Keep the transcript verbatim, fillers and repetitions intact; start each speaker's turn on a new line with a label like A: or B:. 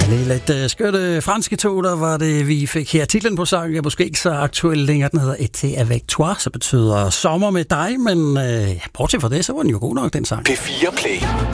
A: lige lidt uh, skørte franske tog, der var det, vi fik her. Titlen på sangen er måske ikke så aktuel længere. Den hedder Été avec toi, så betyder sommer med dig, men uh, bortset fra det, så var den jo god nok, den sang.
B: P fire Play.